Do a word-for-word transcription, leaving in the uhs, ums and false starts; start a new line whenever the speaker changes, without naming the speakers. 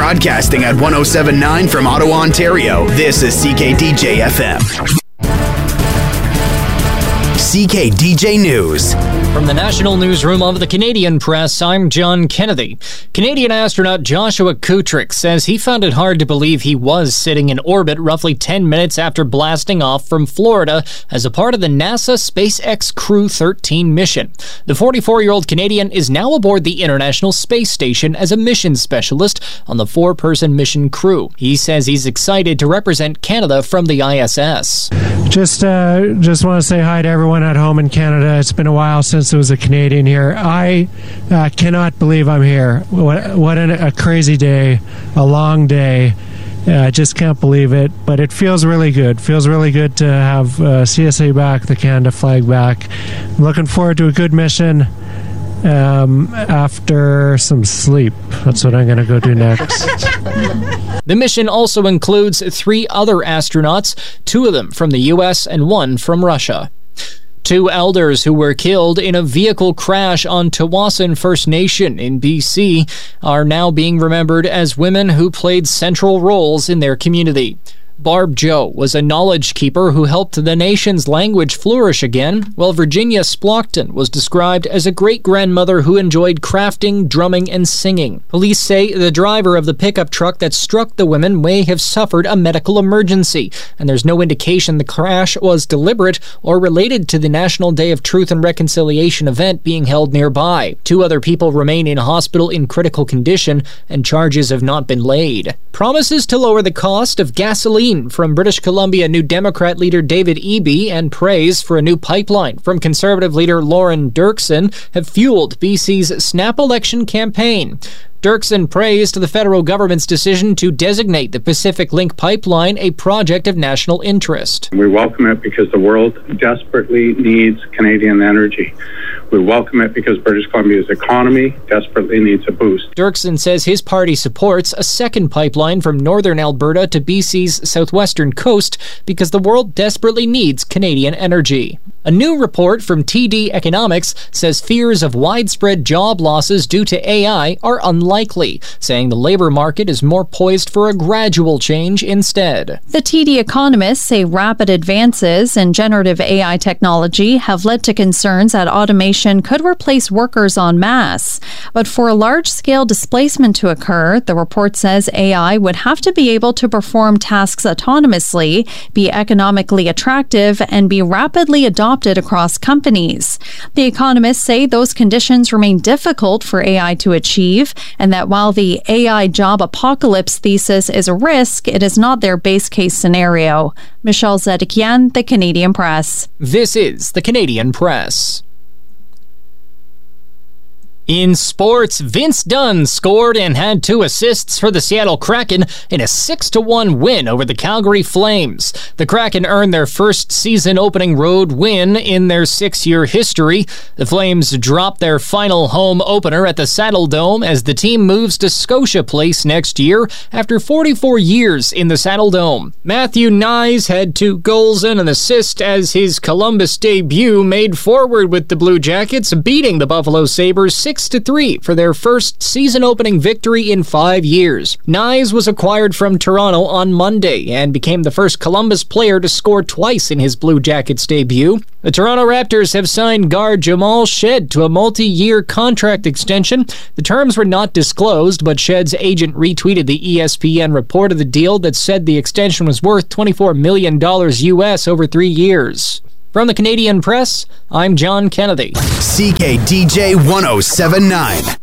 Broadcasting at one oh seven point nine from Ottawa, Ontario, this is C K D J F M. C K D J News.
From the National Newsroom of the Canadian Press, I'm John Kennedy. Canadian astronaut Joshua Kutrick says he found it hard to believe he was sitting in orbit roughly ten minutes after blasting off from Florida as a part of the NASA SpaceX Crew thirteen mission. The forty-four-year-old Canadian is now aboard the International Space Station as a mission specialist on the four-person mission crew. He says he's excited to represent Canada from the I S S.
Just, uh, just want to say hi to everyone at home in Canada. It's been a while since there was a Canadian here. I uh, cannot believe I'm here. What, what an, a crazy day, a long day. I uh, just can't believe it, but it feels really good. Feels really good to have uh, C S A back, the Canada flag back. I'm looking forward to a good mission um, after some sleep. That's what I'm going to go do next.
The mission also includes three other astronauts, two of them from the U S and one from Russia. Two elders who were killed in a vehicle crash on Tsawwassen First Nation in B C are now being remembered as women who played central roles in their community. Barb Joe was a knowledge keeper who helped the nation's language flourish again, while Virginia Splockton was described as a great-grandmother who enjoyed crafting, drumming, and singing. Police say the driver of the pickup truck that struck the women may have suffered a medical emergency, and there's no indication the crash was deliberate or related to the National Day of Truth and Reconciliation event being held nearby. Two other people remain in hospital in critical condition, and charges have not been laid. Promises to lower the cost of gasoline from British Columbia New Democrat leader David Eby and praise for a new pipeline from Conservative leader Lauren Dirksen have fueled B C's snap election campaign. Dirksen praised the federal government's decision to designate the Pacific Link pipeline a project of national interest.
We welcome it because the world desperately needs Canadian energy. We welcome it because British Columbia's economy desperately needs a boost.
Dirksen says his party supports a second pipeline from northern Alberta to B C's southwestern coast because the world desperately needs Canadian energy. A new report from T D Economics says fears of widespread job losses due to A I are unlikely, saying the labor market is more poised for a gradual change instead.
The T D economists say rapid advances in generative A I technology have led to concerns that automation could replace workers en masse. But for a large-scale displacement to occur, the report says A I would have to be able to perform tasks autonomously, be economically attractive, and be rapidly adopted across companies. The economists say those conditions remain difficult for A I to achieve, and that while the A I job apocalypse thesis is a risk, it is not their base case scenario. Michelle Zedekian, The Canadian Press.
This is The Canadian Press. In sports, Vince Dunn scored and had two assists for the Seattle Kraken in a six to one win over the Calgary Flames. The Kraken earned their first season-opening road win in their six-year history. The Flames dropped their final home opener at the Saddle Dome as the team moves to Scotia Place next year after forty-four years in the Saddle Dome. Matthew Knies had two goals and an assist as his Columbus debut made forward with the Blue Jackets, beating the Buffalo Sabres six to three for their first season-opening victory in five years. Knies was acquired from Toronto on Monday and became the first Columbus player to score twice in his Blue Jackets debut. The Toronto Raptors have signed guard Jamal Shed to a multi-year contract extension. The terms were not disclosed, but Shed's agent retweeted the E S P N report of the deal that said the extension was worth twenty-four million dollars U S over three years. From the Canadian Press, I'm John Kennedy.
C K D J one oh seven point nine.